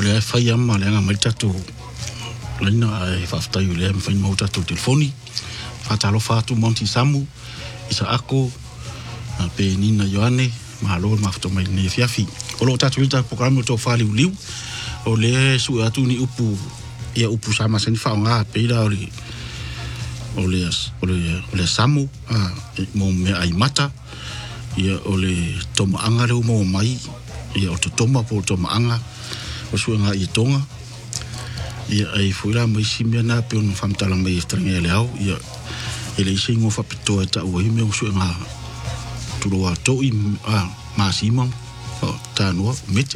le fai ama le mai tatu lina e faftai le fai mo tatu telefoni fatalo fatu monti samu isa ako pe nina yoane malo ma foto mai ni fiafi o lo tatu ta programa to fali uliu o le su atu ni upu ia upu sama sen fa nga pe ida o le samu mo me ai mata ia o le toma anga le mo mai ia o toma po toma anga o su nga i tonga ia ai fuira mai simena pe un famtala mai estrange le au ia ele singo fa pito ta o hime o su nga tulo wa to i masima ta no meti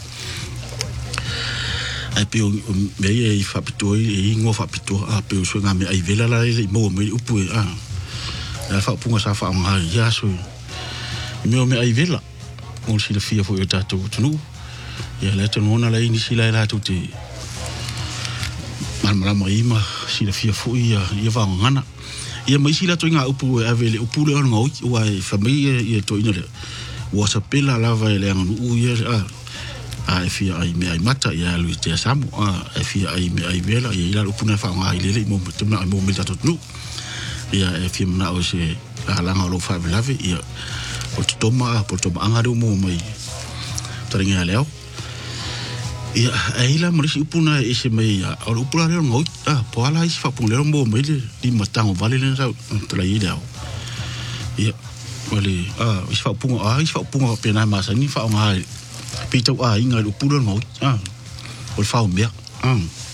ai pe me ai fa pito i ngo fa pito pe o su nga me ai vela la mo me upu la fa punga sa fa nga ya su me ai vela o si le fia fo yo tatu tunu ia le tonu ona la ini sila la tu te malmala mai ma si le fia fo ia va ngana ia mai sila to nga upu avele upu le ngoi wa famia ia to ina le wa sa pela lava le ngau ia a fia ai me ai mata ia lu te samu a fia ai me ai vela ia la upu na fa nga ile mo tuna mo me tatu tunu ia fia na o se ala nga lo fa lave ia o toma anga mo mai taringa leo ia aila marisi upuna ese mai o upula le ngoi po ala is fa pule mo mai di matango vale le sa trai leo ia vale is fa punga pena masa ni fa nga pito inga upula ngoi o fa o mea